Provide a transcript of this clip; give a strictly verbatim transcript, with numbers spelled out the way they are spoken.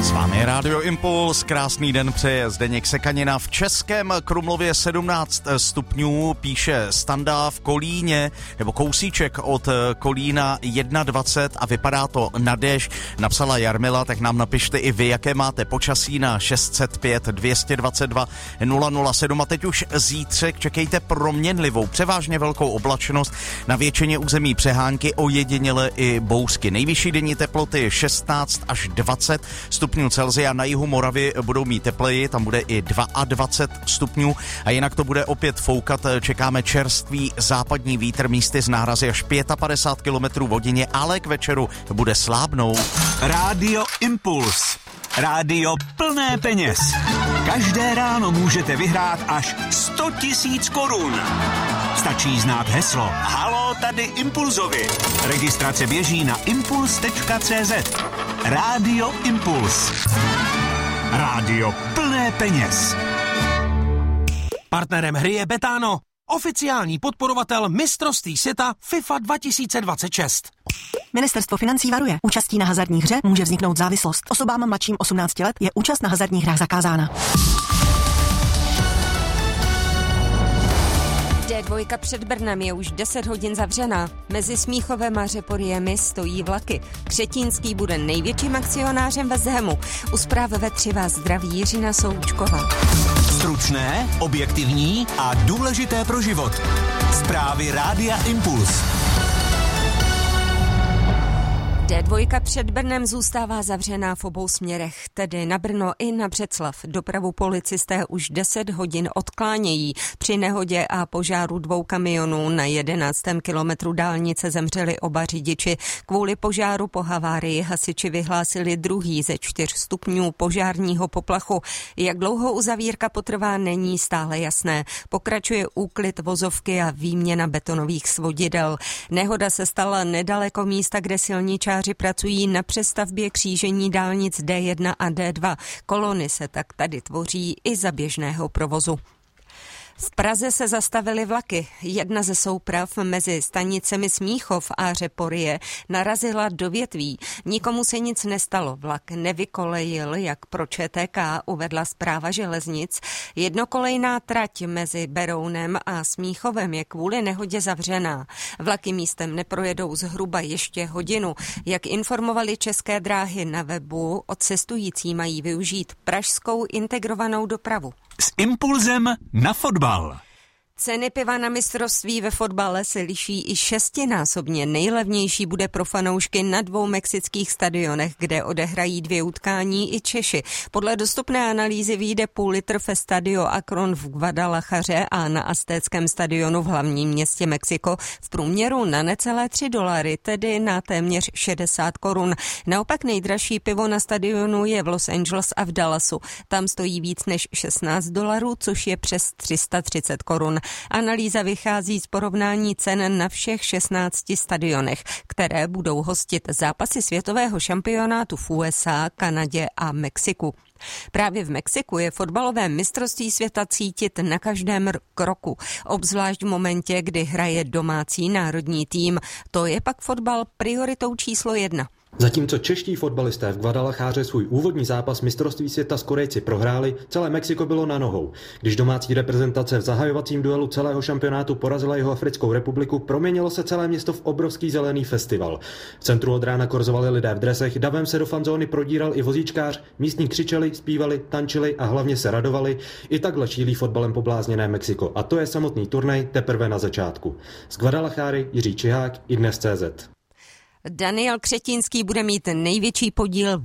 S vámi je Rádio Impuls, krásný den přeje Zdeněk Sekanina. V Českém Krumlově sedmnáct stupňů, píše Standa, v Kolíně, nebo kousíček od Kolína dvacet jedna a vypadá to na déšť. Napsala Jarmila, tak nám napište i vy, jaké máte počasí na šest set pět dvě stě dvacet dva nula nula sedm. A teď už zítřek čekejte proměnlivou, převážně velkou oblačnost, na většině území přehánky, ojediněle i bousky. Nejvyšší denní teploty šestnáct až dvacet stupňů Celsia, na jihu Moravy budou mít tepleji, tam bude i dvacet dva stupňů a jinak to bude opět foukat, čekáme čerstvý západní vítr, místy z nárazy až padesát pět kilometrů v hodině, ale k večeru bude slábnout. Rádio Impuls. Rádio plné peněz. Každé ráno můžete vyhrát až sto tisíc korun. Stačí znát heslo Haló, tady Impulzovi. Registrace běží na impuls tečka cé zet. Rádio Impuls. Rádio plné peněz. Partnerem hry je Betano, oficiální podporovatel mistrovství světa FIFA dva tisíce dvacet šest. Ministerstvo financí varuje. Účastí na hazardní hře může vzniknout závislost. Osobám mladším osmnácti let je účast na hazardních hrách zakázána. dé dva před Brnem je už deset hodin zavřená. Mezi Smíchovem a Řeporyjemi stojí vlaky. Křetínský bude největším akcionářem ve Zhemu. U zprávy ve tři vás zdraví Jiřina Součková. Stručné, objektivní a důležité pro život. Zprávy Rádia Impuls. dé dva před Brnem zůstává zavřená v obou směrech, tedy na Brno i na Břeclav. Dopravu policisté už deset hodin odklánějí. Při nehodě a požáru dvou kamionů na jedenáctém kilometru dálnice zemřeli oba řidiči. Kvůli požáru po havárii hasiči vyhlásili druhý ze čtyř stupňů požárního poplachu. Jak dlouho uzavírka potrvá, není stále jasné. Pokračuje úklid vozovky a výměna betonových svodidel. Nehoda se stala nedaleko místa, kde silničáři pracují na přestavbě křížení dálnic dé jedna a dé dva. Kolony se tak tady tvoří i za běžného provozu. V Praze se zastavily vlaky. Jedna ze souprav mezi stanicemi Smíchov a Řeporyje narazila do větví. Nikomu se nic nestalo. Vlak nevykolejil, jak pro Č T K uvedla Správa železnic. Jednokolejná trať mezi Berounem a Smíchovem je kvůli nehodě zavřená. Vlaky místem neprojedou zhruba ještě hodinu. Jak informovali České dráhy na webu, cestující mají využít pražskou integrovanou dopravu. S impulzem na fotbal. Ceny piva na mistrovství ve fotbale se liší i šestinásobně. Nejlevnější bude pro fanoušky na dvou mexických stadionech, kde odehrají dvě utkání i Češi. Podle dostupné analýzy vyjde půl litr ve Stadio Akron v Guadalajaře a na Aztéckém stadionu v hlavním městě Mexiko v průměru na necelé tři dolary, tedy na téměř šedesát korun. Naopak nejdražší pivo na stadionu je v Los Angeles a v Dallasu. Tam stojí víc než šestnáct dolarů, což je přes tři sta třicet korun. Analýza vychází z porovnání cen na všech šestnácti stadionech, které budou hostit zápasy světového šampionátu v U S A, Kanadě a Mexiku. Právě v Mexiku je fotbalové mistrovství světa cítit na každém kroku, obzvlášť v momentě, kdy hraje domácí národní tým. To je pak fotbal prioritou číslo jedna. Zatímco čeští fotbalisté v Guadalajáře svůj úvodní zápas mistrovství světa s Korejci prohráli, celé Mexiko bylo na nohou. Když domácí reprezentace v zahajovacím duelu celého šampionátu porazila Jihoafrickou republiku, proměnilo se celé město v obrovský zelený festival. V centru od rána korzovali lidé v dresech, davem se do fanzóny prodíral i vozíčkář, místní křičeli, zpívali, tančili a hlavně se radovali. I takhle šílí fotbalem poblázněné Mexiko. A to je samotný turnaj teprve na začátku. Z Guadalajáry Jiří Čihák, iDnes tečka cé zet. Daniel Křetínský bude mít největší podíl